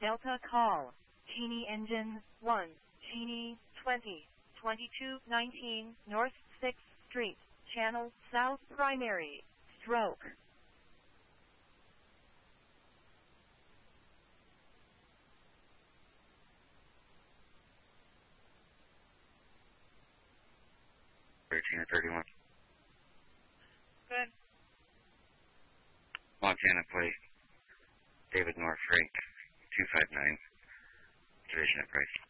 Delta call. Genie engine 1. Genie 20. 2219 North 6th Street. Channel South Primary. Stroke. Virginia 31. Good. Montana plate. David North Frank 259. Division at Price.